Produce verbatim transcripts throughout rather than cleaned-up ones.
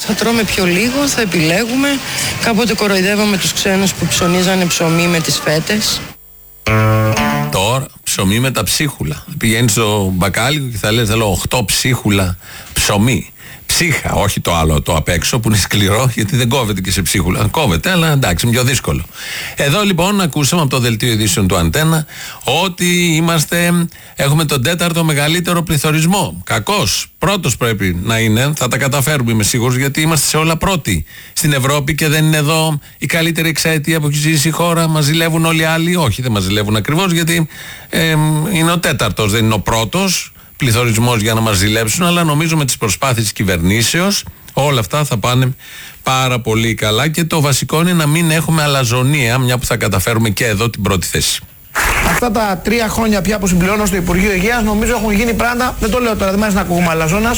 Θα τρώμε πιο λίγο, θα επιλέγουμε. Κάποτε κοροϊδεύαμε τους ξένους που ψωνίζανε ψωμί με τις φέτες. Τώρα ψωμί με τα ψίχουλα. Πηγαίνει στο μπακάλικο και θα λες θέλω οκτώ ψίχουλα ψωμί. Ψύχα, όχι το άλλο το απ' έξω που είναι σκληρό, γιατί δεν κόβεται και σε ψίχουλα. Κόβεται, αλλά εντάξει, είναι πιο δύσκολο. Εδώ λοιπόν ακούσαμε από το δελτίο ειδήσεων του Αντένα ότι είμαστε, έχουμε τον τέταρτο μεγαλύτερο πληθωρισμό. Κακός. Πρώτος πρέπει να είναι, θα τα καταφέρουμε είμαι σίγουρος, γιατί είμαστε σε όλα πρώτοι στην Ευρώπη και δεν είναι εδώ η καλύτερη εξαετία που έχει ζήσει η χώρα. Μας ζηλεύουν όλοι οι άλλοι. Όχι, δεν μας ζηλεύουν ακριβώς, γιατί ε, είναι ο τέταρτος, δεν είναι ο πρώτος πληθωρισμός για να μας ζηλέψουν, αλλά νομίζω με τις προσπάθειες της κυβερνήσεως όλα αυτά θα πάνε πάρα πολύ καλά και το βασικό είναι να μην έχουμε αλαζονία, μια που θα καταφέρουμε και εδώ την πρώτη θέση. Αυτά τα τρία χρόνια πια που συμπληρώνω στο Υπουργείο Υγείας νομίζω έχουν γίνει πράγματα, δεν το λέω τώρα, δεν μ' αρέσει να ακούγουμε αλαζόνας.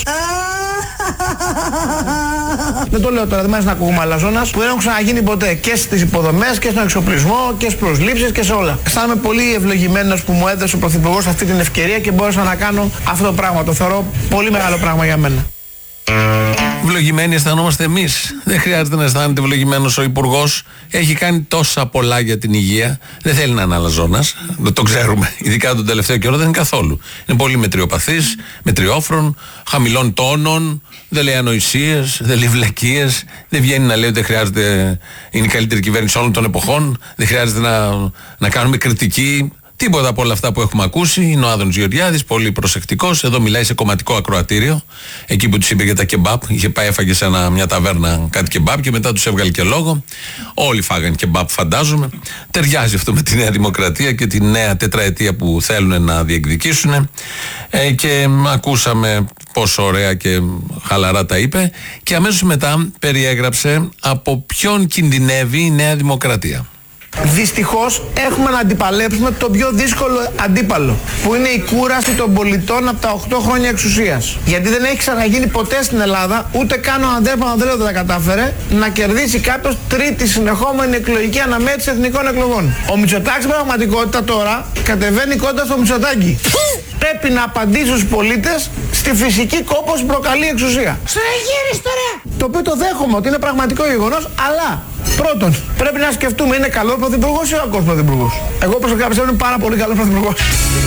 Δεν το λέω τώρα, δεν μ' αρέσει να ακούγουμε αλαζόνας, που δεν έχουν ξαναγίνει ποτέ και στις υποδομές και στον εξοπλισμό και στις προσλήψεις και σε όλα. Αισθάνομαι πολύ ευλογημένος που μου έδωσε ο Πρωθυπουργός αυτή την ευκαιρία και μπόρεσα να κάνω αυτό το πράγμα. Το θεωρώ πολύ μεγάλο πράγμα για μένα. Ευλογημένοι αισθανόμαστε εμείς. Δεν χρειάζεται να αισθάνεται ευλογημένος ο Υπουργός. Έχει κάνει τόσα πολλά για την υγεία. Δεν θέλει να είναι αλαζόνας. Το ξέρουμε. Ειδικά τον τελευταίο καιρό δεν είναι καθόλου. Είναι πολύ μετριοπαθής, μετριόφρον, χαμηλών τόνων, δεν λέει ανοησίες, δεν λέει βλακίες. Δεν βγαίνει να λέει ότι δεν χρειάζεται, είναι η καλύτερη κυβέρνηση όλων των εποχών. Δεν χρειάζεται να, να κάνουμε κριτική. Τίποτα από όλα αυτά που έχουμε ακούσει. Είναι ο Άδωνης Γεωργιάδης, πολύ προσεκτικός. Εδώ μιλάει σε κομματικό ακροατήριο. Εκεί που τους είπε για τα κεμπάπ. Είχε πάει, έφαγε σε ένα, μια ταβέρνα κάτι κεμπάπ και μετά τους έβγαλε και λόγο. Όλοι φάγανε κεμπάπ, φαντάζομαι. Ταιριάζει αυτό με τη Νέα Δημοκρατία και τη νέα τετραετία που θέλουν να διεκδικήσουν. Ε, και ακούσαμε πόσο ωραία και χαλαρά τα είπε. Και αμέσως μετά περιέγραψε από ποιον κινδυνεύει η Νέα Δημοκρατία. Δυστυχώς έχουμε να αντιπαλέψουμε το πιο δύσκολο αντίπαλο, που είναι η κούραση των πολιτών από τα οκτώ χρόνια εξουσίας. Γιατί δεν έχει ξαναγίνει ποτέ στην Ελλάδα, ούτε καν ο Ανδρέας Παπανδρέου δεν τα κατάφερε, να κερδίσει κάποιος τρίτη συνεχόμενη εκλογική αναμέτρηση εθνικών εκλογών. Ο Μητσοτάκης πραγματικότητα τώρα κατεβαίνει κοντά στο Μητσοτάκη. Πρέπει να απαντήσει στους πολίτες στη φυσική κόπωση που προκαλεί εξουσία. Στραγγύρις τώρα! Το οποίο το δέχομαι ότι είναι πραγματικό γεγονός, αλλά πρώτον πρέπει να σκεφτούμε είναι καλό πρωθυπουργός ή ο κακός πρωθυπουργός. Εγώ προσωπικά πιστεύω είναι πάρα πολύ καλό πρωθυπουργός.